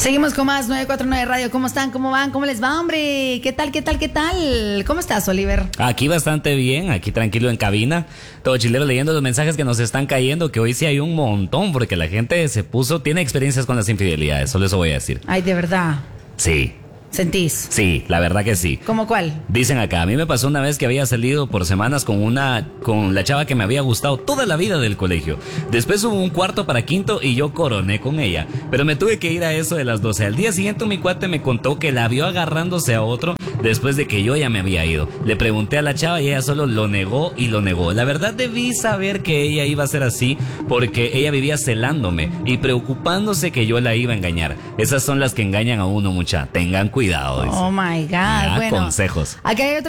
Seguimos con más 949 Radio. ¿Cómo están? ¿Cómo van? ¿Cómo les va, hombre? ¿Qué tal? ¿Cómo estás, Oliver? Aquí bastante bien, aquí tranquilo en cabina. Todo chilero leyendo los mensajes que nos están cayendo, que hoy sí hay un montón, porque la gente tiene experiencias con las infidelidades, solo eso voy a decir. Ay, ¿de verdad? Sí. ¿Sentís? Sí, la verdad que sí. ¿Cómo cuál? Dicen acá, a mí me pasó una vez que había salido por semanas con la chava que me había gustado toda la vida del colegio. Después hubo un cuarto para quinto y yo coroné con ella. Pero me tuve que ir a eso de las 12. Al día siguiente mi cuate me contó que la vio agarrándose a otro después de que yo ya me había ido. Le pregunté a la chava y ella solo lo negó y lo negó. La verdad debí saber que ella iba a ser así porque ella vivía celándome y preocupándose que yo la iba a engañar. Esas son las que engañan a uno, mucha. Tengan cuidado. Dice. Oh my God. Ya, bueno, consejos. Aquí hay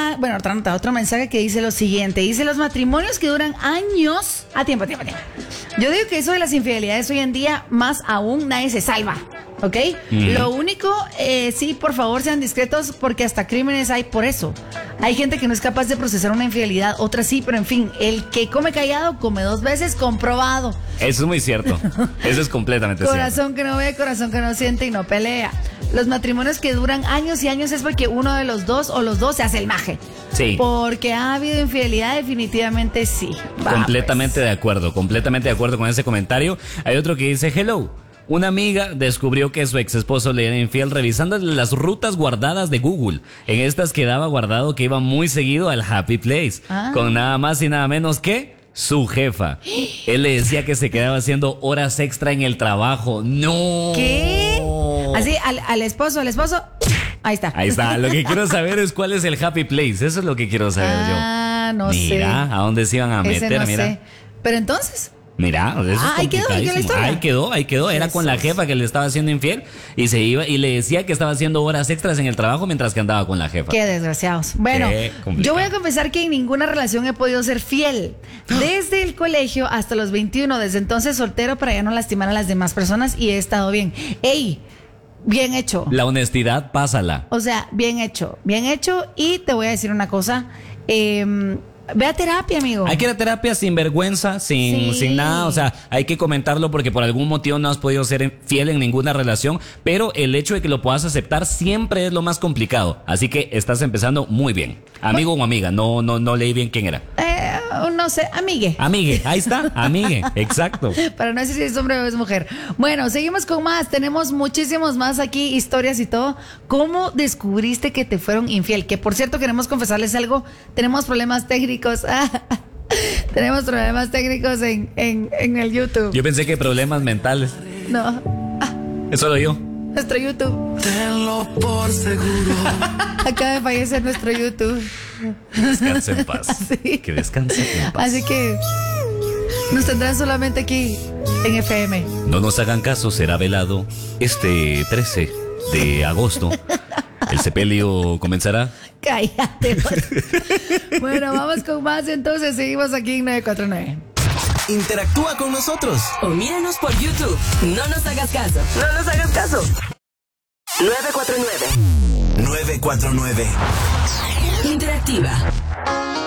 otro mensaje que dice lo siguiente. Dice: los matrimonios que duran años. Tiempo. Yo digo que eso de las infidelidades hoy en día, más aún, nadie se salva. ¿Ok? Lo único, sí, por favor, sean discretos, porque hasta crímenes hay por eso. Hay gente que no es capaz de procesar una infidelidad, otras sí, pero en fin, el que come callado come dos veces, comprobado. Eso es muy cierto. Eso es completamente cierto. Corazón que no ve, corazón que no siente y no pelea. Los matrimonios que duran años y años es porque uno de los dos o los dos se hace el maje. Sí. Porque ha habido infidelidad, definitivamente sí. Completamente de acuerdo con ese comentario. Hay otro que dice: hello. Una amiga descubrió que su ex esposo le era infiel revisando las rutas guardadas de Google. En estas quedaba guardado que iba muy seguido al Happy Place, con nada más y nada menos que su jefa. Él le decía que se quedaba haciendo horas extra en el trabajo. ¡No! ¿Qué? Así, al esposo. Ahí está. Lo que quiero saber es cuál es el Happy Place. Eso es lo que quiero saber yo. No sé. Mira, ¿a dónde se iban a meter? Mira. Sé. Pero entonces... Mira, eso es ahí quedó la historia. Ahí quedó. Era con la jefa que le estaba haciendo infiel y se iba y le decía que estaba haciendo horas extras en el trabajo mientras que andaba con la jefa. Qué desgraciados. Bueno, yo voy a confesar que en ninguna relación he podido ser fiel. Desde el colegio hasta los 21, desde entonces soltero para ya no lastimar a las demás personas y he estado bien. ¡Ey! Bien hecho. La honestidad, pásala. O sea, bien hecho. Y te voy a decir una cosa. Ve a terapia, amigo. Hay que ir a terapia sin vergüenza, sin nada. O sea, hay que comentarlo porque por algún motivo no has podido ser fiel en ninguna relación. Pero el hecho de que lo puedas aceptar siempre es lo más complicado. Así que estás empezando muy bien. Amigo o amiga, no leí bien quién era. No sé, amigue, ahí está, amigue, exacto. Para no decir si es hombre o es mujer. Bueno, seguimos con más. Tenemos muchísimos más aquí, historias y todo. ¿Cómo descubriste que te fueron infiel? Que por cierto, queremos confesarles algo. Tenemos problemas técnicos. Tenemos problemas técnicos en el YouTube. Yo pensé que problemas mentales. No. Eso lo yo. Nuestro YouTube. Tenlo por seguro. Acaba de fallecer nuestro YouTube. Descanse en paz. Sí. Que descanse en paz. Así que nos tendrán solamente aquí en FM. No nos hagan caso, será velado este 13 de agosto. El sepelio comenzará. Cállate. Bueno, vamos con más entonces. Seguimos aquí en 949. Interactúa con nosotros o míranos por YouTube. No nos hagas caso. 949 949 Interactiva.